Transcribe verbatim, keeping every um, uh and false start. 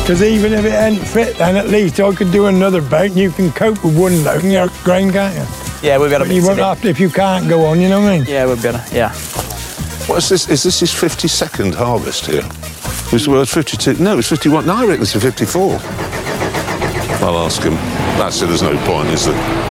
Because even if it ain't fit, then at least I could do another boat and you can cope with one load in your grain, can't you? Yeah, we'll be able to But you mix won't it in. have to if you can't go on, you know what I mean? Yeah, we'll be able to, yeah. What's this? Is this his fifty-second harvest here? Was well, it's fifty-two. No, it's fifty-one. No, I reckon it's a fifty-four. I'll ask him. That's it, there's no point, is there?